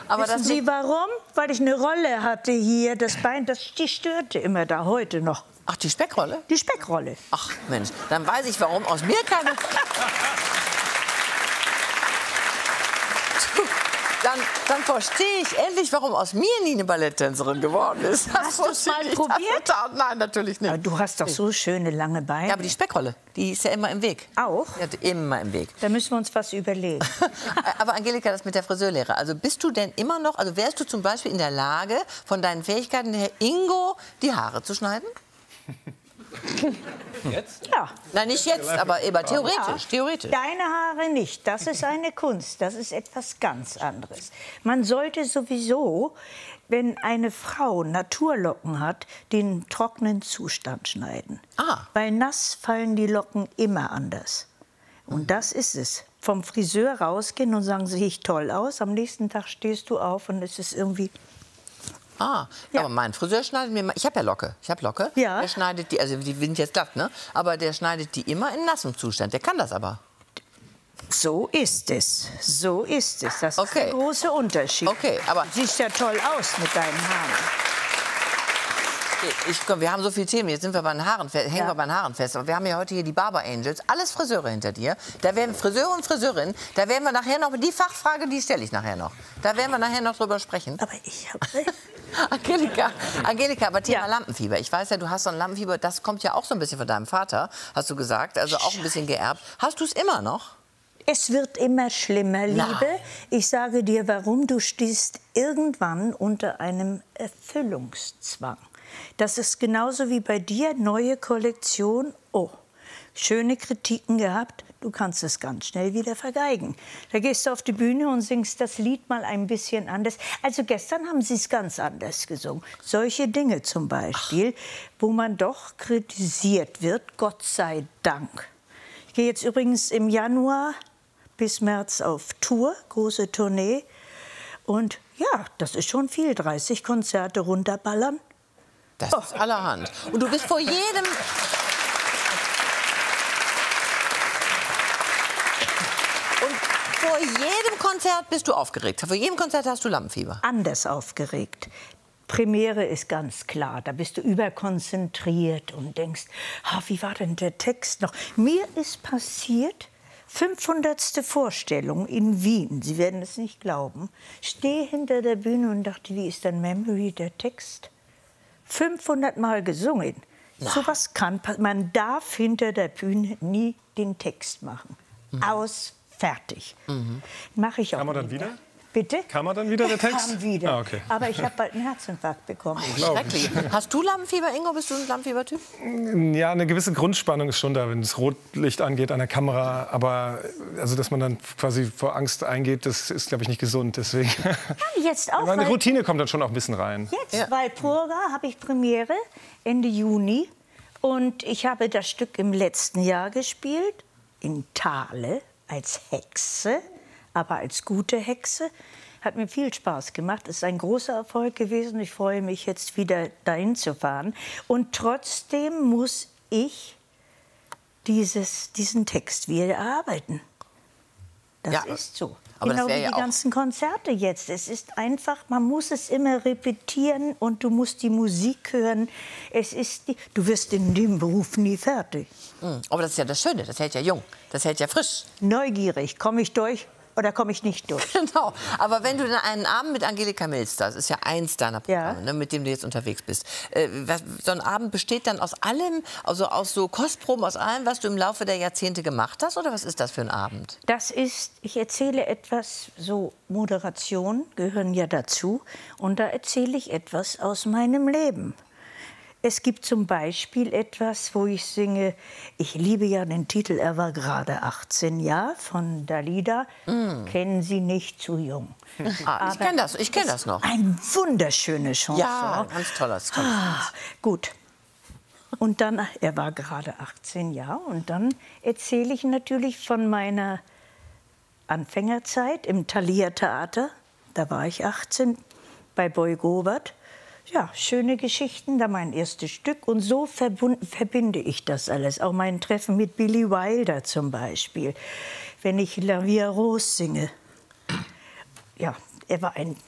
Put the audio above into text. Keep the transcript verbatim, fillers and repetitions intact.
Aber Wissen das Sie warum? Weil ich eine Rolle hatte hier. Das Bein, das, die störte immer da heute noch. Ach, die Speckrolle? Die Speckrolle. Ach, Mensch, dann weiß ich, warum aus mir keine... Dann, dann verstehe ich endlich, warum aus mir nie eine Balletttänzerin geworden ist. Hast du es mal probiert? Nein, natürlich nicht. Aber du hast doch so schöne lange Beine. Ja, aber die Speckrolle, die ist ja immer im Weg. Auch? Die hat immer im Weg. Da müssen wir uns was überlegen. Aber Angelika, das mit der Friseurlehre. Also bist du denn immer noch, also wärst du zum Beispiel in der Lage, von deinen Fähigkeiten her Ingo die Haare zu schneiden? Jetzt? Ja. Nein, nicht jetzt, aber eben theoretisch, Ja. theoretisch. Deine Haare nicht. Das ist eine Kunst. Das ist etwas ganz anderes. Man sollte sowieso, wenn eine Frau Naturlocken hat, den trockenen Zustand schneiden. Ah. Bei nass fallen die Locken immer anders. Und das ist es. Vom Friseur rausgehen und sagen, sehe ich toll aus. Am nächsten Tag stehst du auf und es ist irgendwie... Ah, Ja. aber mein Friseur schneidet mir, ich habe ja Locke, ich habe Locke. Ja. Der schneidet die, also die sind jetzt glatt, ne? Aber der schneidet die immer in nassem Zustand. Der kann das aber. So ist es. So ist es. Das ist Okay. der große Unterschied. Okay, aber Du siehst ja toll aus mit deinen Haaren. ich, komm, wir haben so viele Themen. Jetzt sind wir bei den Haaren, fe- hängen Ja. wir bei den Haaren fest. Aber wir haben ja heute hier die Barber Angels, alles Friseure hinter dir. Da werden Friseure und Friseurinnen. Da werden wir nachher noch die Fachfrage, die stelle ich nachher noch. Da werden wir nachher noch drüber sprechen. Aber ich habe... Angelika, Angelika, aber Thema Ja. Lampenfieber. Ich weiß ja, du hast so ein Lampenfieber, das kommt ja auch so ein bisschen von deinem Vater, hast du gesagt, also auch ein bisschen geerbt. Hast du es immer noch? Es wird immer schlimmer, Liebe. Nein. Ich sage dir, warum. Du stehst irgendwann unter einem Erfüllungszwang. Das ist genauso wie bei dir, neue Kollektion. Oh, schöne Kritiken gehabt. Du kannst es ganz schnell wieder vergeigen. Da gehst du auf die Bühne und singst das Lied mal ein bisschen anders. Also gestern haben sie es ganz anders gesungen. Solche Dinge zum Beispiel, wo man doch kritisiert wird, Gott sei Dank. Ich gehe jetzt übrigens im Januar bis März auf Tour, große Tournee. Und ja, das ist schon viel, dreißig Konzerte runterballern. Das ist allerhand. Und du bist vor jedem... Und vor jedem Konzert bist du aufgeregt. Vor jedem Konzert hast du Lampenfieber. Anders aufgeregt. Premiere ist ganz klar, da bist du überkonzentriert und denkst, ah, wie war denn der Text noch? Mir ist passiert, fünfhundertste Vorstellung in Wien, Sie werden es nicht glauben, stehe hinter der Bühne und dachte, wie ist denn Memory, der Text? fünfhundert Mal gesungen. So was kann, man darf hinter der Bühne nie den Text machen. Mhm. Aus, fertig. Mhm. Mache ich auch Kann man dann nicht wieder? mehr. Bitte? Kam er dann wieder, der Er Text? kam wieder. Ah, okay. Aber ich habe bald einen Herzinfarkt bekommen. Schrecklich. Hast du Lampenfieber, Ingo? Bist du ein Lampenfieber-Typ? Ja, eine gewisse Grundspannung ist schon da, wenn das Rotlicht angeht an der Kamera. Aber also, dass man dann quasi vor Angst eingeht, das ist, glaube ich, nicht gesund. Deswegen. Ja, jetzt auch, Meine weil, Routine kommt dann schon auch ein bisschen rein. jetzt, Ja. weil Purga habe ich Premiere Ende Juni. Und ich habe das Stück im letzten Jahr gespielt, in Thale, als Hexe, aber als gute Hexe. Hat mir viel Spaß gemacht. Es ist ein großer Erfolg gewesen. Ich freue mich, jetzt wieder dahin zu fahren. Und trotzdem muss ich dieses, diesen Text wieder erarbeiten. Das Ja, ist so. aber das Genau wär wie ja die auch- ganzen Konzerte jetzt. Es ist einfach, man muss es immer repetieren und du musst die Musik hören. Es ist die, du wirst in dem Beruf nie fertig. Mhm. Aber das ist ja das Schöne, das hält ja jung, das hält ja frisch. Neugierig, komme ich durch oder komme ich nicht durch? Genau. Aber wenn du dann einen Abend mit Angelika Mills, das ist ja eins deiner Programme, Ja. ne, mit dem du jetzt unterwegs bist. Äh, was, so ein Abend besteht dann aus allem, also aus so Kostproben, aus allem, was du im Laufe der Jahrzehnte gemacht hast? Oder was ist das für ein Abend? Das ist, ich erzähle etwas, so Moderation gehören ja dazu. Und da erzähle ich etwas aus meinem Leben. Es gibt zum Beispiel etwas, wo ich singe, ich liebe ja den Titel, er war gerade achtzehn Jahre, von Dalida, mm. Kennen Sie nicht zu jung. Ah, ich kenne das, ich kenne das noch. Ein wunderschöne Chanson. Ja, ganz tolles. Ah, gut. Und dann, er war gerade achtzehn Jahre, und dann erzähle ich natürlich von meiner Anfängerzeit im Thalia Theater. Da war ich achtzehn, bei Boy Gobert. Ja, schöne Geschichten, da mein erstes Stück. Und so verbund, verbinde ich das alles. Auch mein Treffen mit Billy Wilder zum Beispiel. Wenn ich La Vie Rose singe. Ja, er war ein